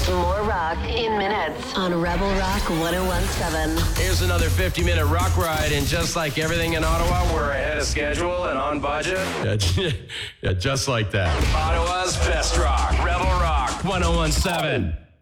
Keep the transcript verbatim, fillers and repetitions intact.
More rock in minutes on Rebel Rock one oh one seven. Here's another fifty-minute rock ride, and just like everything in Ottawa, we're ahead of schedule and on budget. Yeah, yeah, just like that. Ottawa's best rock, Rebel Rock one oh one seven.